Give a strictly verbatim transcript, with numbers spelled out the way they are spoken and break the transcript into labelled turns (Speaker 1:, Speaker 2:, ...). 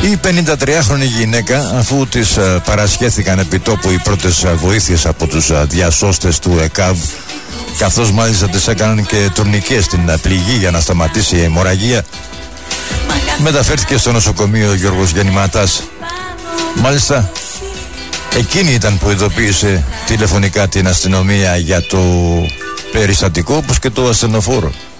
Speaker 1: Η πενηντατριάχρονη γυναίκα, αφού της παρασχέθηκαν επί τόπου οι πρώτες βοήθειες από τους διασώστες του ΕΚΑΒ, καθώς μάλιστα της έκαναν και τουρνικές στην πληγή για να σταματήσει η αιμορραγία, μεταφέρθηκε στο νοσοκομείο Γιώργος Γεννηματάς. Μάλιστα εκείνη ήταν που ειδοποίησε τηλεφωνικά την αστυνομία για το περιστατικό, όπως και το ασθενοφόρο.